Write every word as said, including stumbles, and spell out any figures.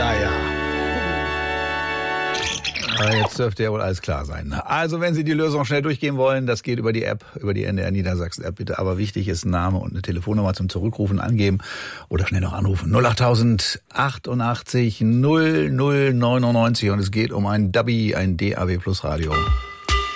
Naja. Aber jetzt dürfte ja wohl alles klar sein. Also wenn Sie die Lösung schnell durchgehen wollen, das geht über die App, über die N D R Niedersachsen App bitte. Aber wichtig ist Name und eine Telefonnummer zum Zurückrufen angeben oder schnell noch anrufen. null acht achtundachtzig null null neunundneunzig und es geht um ein D A B I, ein D A B Plus Radio.